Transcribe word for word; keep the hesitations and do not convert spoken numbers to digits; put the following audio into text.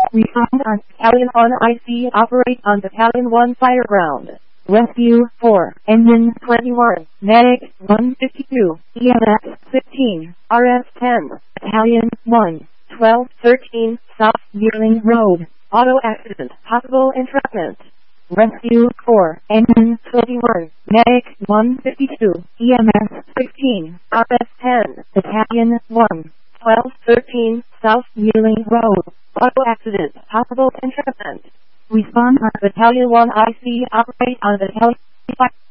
We find on Battalion one I C operate on Battalion one Fireground. Rescue four, Engine twenty-one, Medic one fifty-two, E M S fifteen, R F ten, Battalion one, twelve thirteen, South Yearling Road, auto accident, possible entrapment. Rescue four, Engine twenty-one, Medic one fifty-two, E M S fifteen, R F ten, Battalion one, twelve thirteen, South Yearling Road, auto accident, possible entrapment. Respond on Battalion one I C operate on Battalion